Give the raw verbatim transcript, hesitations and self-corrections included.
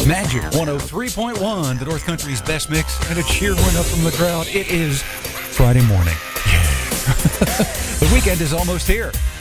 Magic one oh three point one, the North Country's best mix, and a cheer went up from the crowd. It is Friday morning. Yeah. The weekend is almost here.